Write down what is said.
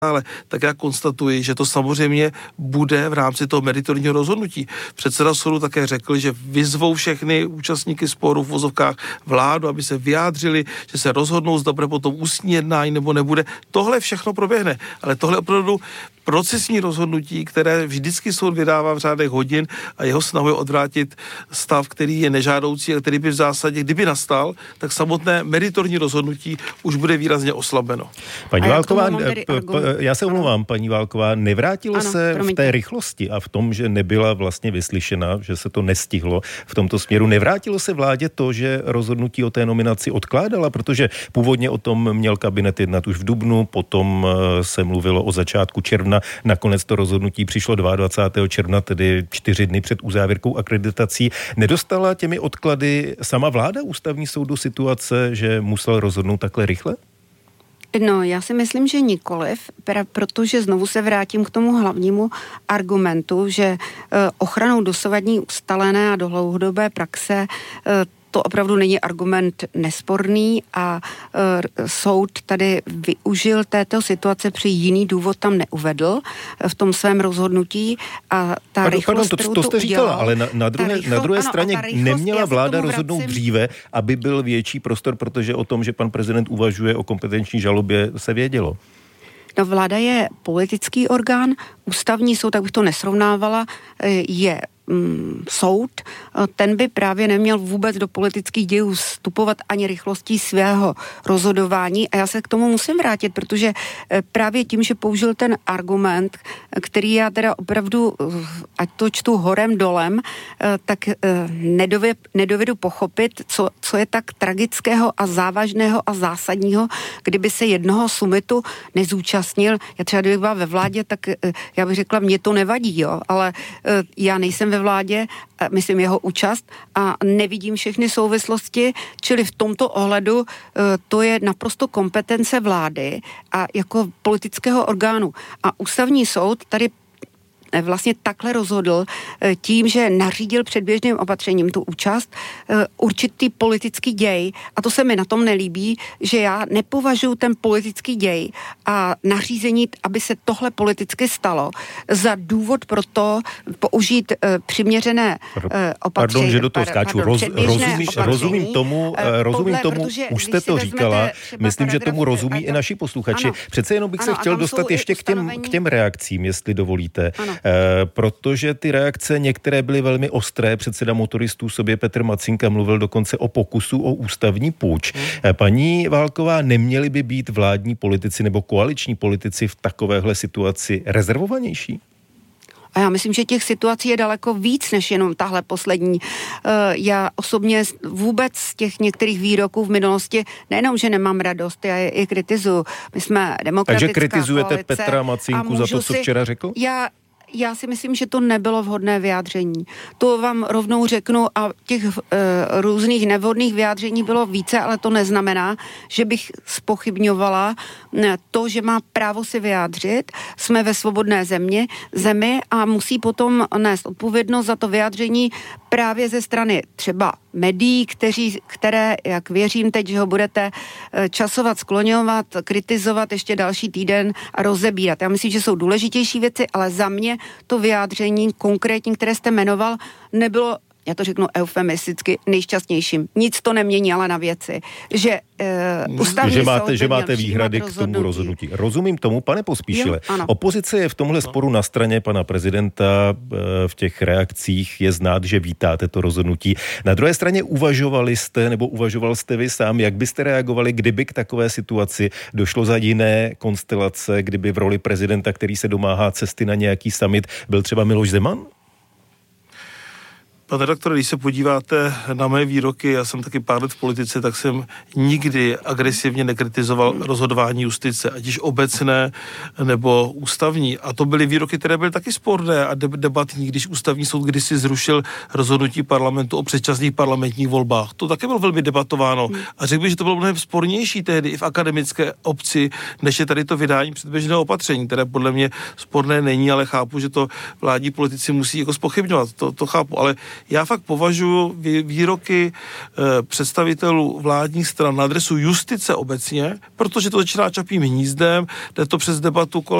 ale tak já konstatuji, že to samozřejmě bude v rámci toho meritorního rozhodnutí. Předseda soudu také řekl, že vyzvou všechny účastníky sporu v vozovkách vládu, aby se vyjádřili, že se rozhodnou, zda bude potom ústní jednání nebo nebude. Tohle všechno proběhne, ale tohle opravdu procesní rozhodnutí, které vždycky soud vydává v řádech hodin a jeho snahou je odvrátit stav, který je nežádoucí a který by v zásadě, kdyby nastal, tak samotné meritorní rozhodnutí už bude výrazně oslabeno. Paní Válková, já se omlouvám, paní Válková, nevrátilo se v té rychlosti a v tom, že nebyla vlastně vyslyšena, že se to nestihlo v tomto směru, nevrátilo se vládě to, že rozhodnutí o té nominaci odkládala, protože původně o tom měl kabinet jednat už v dubnu, potom se mluvilo o začátku června, nakonec to rozhodnutí přišlo 22. června, tedy 4 dny před uzávěrkou akreditací. Nedostala těmi odklady sama vláda ústavní soudu situace, že musel rozhodnout takhle rychle? No, já si myslím, že nikoliv, protože znovu se vrátím k tomu hlavnímu argumentu, že ochranou dosavadní ustalené a dlouhodobé praxe to opravdu není argument nesporný a soud tady využil této situace, při jiný důvod tam neuvedl v tom svém rozhodnutí a ta rychlost, to jste říkala, ale na druhé straně neměla vláda rozhodnout dříve, aby byl větší prostor, protože o tom, že pan prezident uvažuje o kompetenční žalobě, se vědělo. No, vláda je politický orgán, ústavní soud, tak bych to nesrovnávala, je soud, ten by právě neměl vůbec do politických dějů vstupovat ani rychlostí svého rozhodování a já se k tomu musím vrátit, protože právě tím, že použil ten argument, který já teda opravdu, ať to čtu horem dolem, tak nedovedu pochopit, co je tak tragického a závažného a zásadního, kdyby se jednoho summitu nezúčastnil. Já třeba kdybych byla ve vládě, tak já bych řekla, mně to nevadí, jo, ale já nejsem ve vládě, myslím jeho účast a nevidím všechny souvislosti, čili v tomto ohledu to je naprosto kompetence vlády a jako politického orgánu. A ústavní soud tady vlastně takhle rozhodl tím, že nařídil předběžným opatřením tu účast určitý politický děj a to se mi na tom nelíbí, že já nepovažuji ten politický děj a nařízení, aby se tohle politicky stalo, za důvod pro to použít přiměřené opatření. Pardon, že do toho skáču. Rozumím tomu, už jste to říkala, myslím, že tomu rozumí i naši posluchači. Přece jenom bych se chtěl dostat ještě k těm reakcím, jestli dovolíte. Protože ty reakce některé byly velmi ostré. Předseda motoristů sobě Petr Macinka mluvil dokonce o pokusu o ústavní puč. Paní Válková, neměli by být vládní politici nebo koaliční politici v takovéhle situaci rezervovanější? A já myslím, že těch situací je daleko víc, než jenom tahle poslední. Já osobně vůbec z těch některých výroků v minulosti, nejenom, že nemám radost, já je i kritizuju. My jsme demokratická Takže kritizujete koalice Petra Macinku za to, co včera řekl? Já si myslím, že to nebylo vhodné vyjádření. To vám rovnou řeknu a těch různých nevhodných vyjádření bylo více, ale to neznamená, že bych zpochybňovala to, že má právo si vyjádřit. Jsme ve svobodné zemi a musí potom nést odpovědnost za to vyjádření právě ze strany třeba médií, které, jak věřím teď, že ho budete časovat, skloňovat, kritizovat ještě další týden a rozebírat. Já myslím, že jsou důležitější věci, ale za mě to vyjádření konkrétní, které jste jmenoval, nebylo, já to řeknu eufemisticky, nejšťastnějším. Nic to nemění, ale na věci. Že že máte výhrady k tomu rozhodnutí. Rozumím tomu, pane Pospíšile. Opozice je v tomhle sporu na straně pana prezidenta. V těch reakcích je znát, že vítáte to rozhodnutí. Na druhé straně uvažoval jste vy sám, jak byste reagovali, kdyby k takové situaci došlo za jiné konstelace, kdyby v roli prezidenta, který se domáhá cesty na nějaký summit, byl třeba Miloš Zeman? Pane redaktore, když se podíváte na mé výroky, já jsem taky pár let v politice, tak jsem nikdy agresivně nekritizoval rozhodování justice, ať již obecné nebo ústavní. A to byly výroky, které byly taky sporné a debatní, když ústavní soud kdysi zrušil rozhodnutí parlamentu o předčasných parlamentních volbách. To také bylo velmi debatováno. A řekl bych, že to bylo mnohem spornější tehdy i v akademické obci, než je tady to vydání předběžného opatření, které podle mě sporné není, ale chápu, že to vládní politici musí jako zpochybňovat. To chápu, ale Já fakt považuji výroky představitelů vládních stran na adresu justice obecně, protože to začíná Čapím hnízdem, jde to přes debatu kolem